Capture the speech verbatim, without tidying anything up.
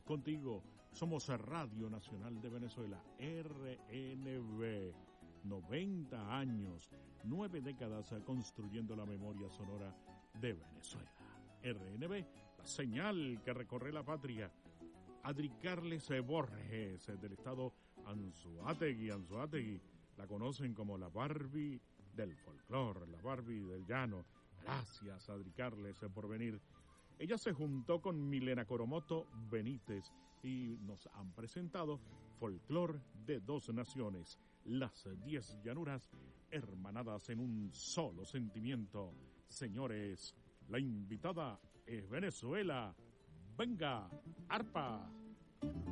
contigo. Somos Radio Nacional de Venezuela, R N V. noventa años, nueve décadas construyendo la memoria sonora de Venezuela. R N V, la señal que recorre la patria. Adri Carles Borges, del estado Anzoátegui, Anzoátegui, la conocen como la Barbie del folclore, la Barbie del llano. Gracias, Adri Carles, por venir. Ella se juntó con Milena Coromoto Benítez y nos han presentado Folclor de dos naciones, las diez llanuras hermanadas en un solo sentimiento. Señores, la invitada es Venezuela. Venga, arpa.